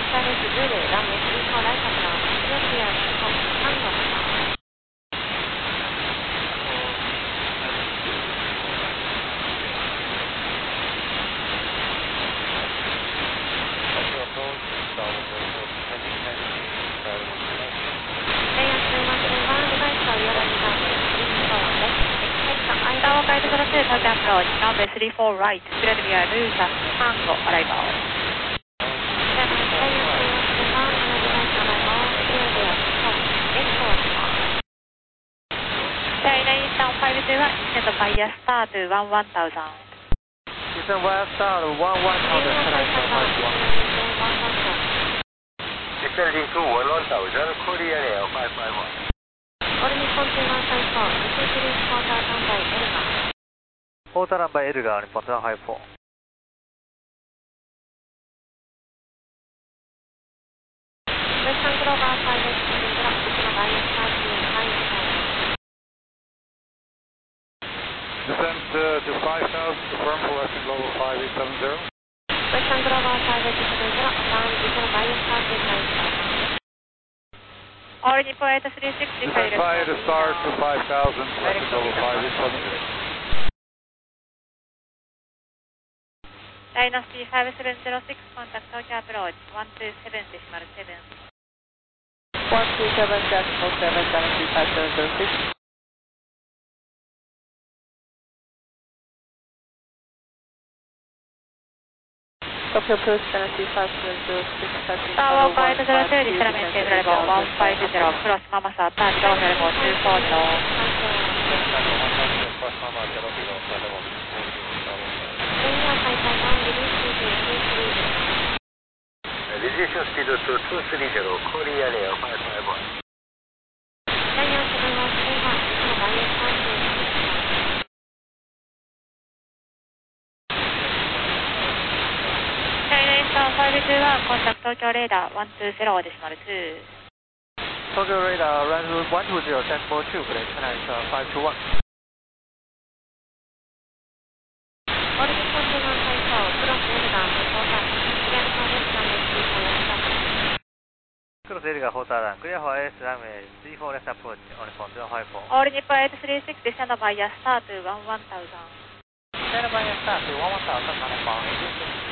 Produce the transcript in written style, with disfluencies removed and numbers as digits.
service Zulu, runway 34 right approach, clear to your Tango. Touch approach, runway 34 right, clear to your Lusa, Tango, arrival. China Eastern 521, descend via star to 11,000. Descend via star to 11,000, China Eastern 521. Descending to 11,000, Korean Air 551. All Nippon 2154, this is quarter runway Elga. Quarter runway Elga, Nippon 2154. Western Global 580, minus 30, Descend to 5,000, confirm for Western Global 5870. Western Global 5870, land, descend minus 30, All Nippon 836, descend via the star to 5,000, Western Global 5870. Dynasty 5706, contact Tokyo approach, 127.7. 127.7, Dynasty 5706. Tokyo Approach, Dynasty 5706, Star Walk 802, descend maintain level 150, cross Mama Sata, below level 240. Deviation speed to 230, Korean Air 551. China Eastern 521, contact Tokyo radar 120.2. Tokyo radar, run 120.2, clear China Eastern 521. All Nippon 2154, cross Elga, quarter, clear for west runway 34 left approach. Cross Elga, quarter run, clear for west runway 34 left approach, on Nippon 2154. All Nippon 836, descend via star to 11,000. Descend via star to 11,000, Nippon 836.